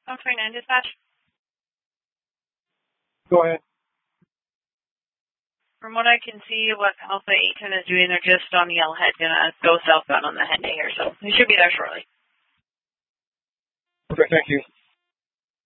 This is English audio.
129 dispatch. Go ahead. From what I can see, what Alpha 810 is doing, they're just on Yellowhead, gonna go southbound on the Henday here, so they should be there shortly. Okay, thank you.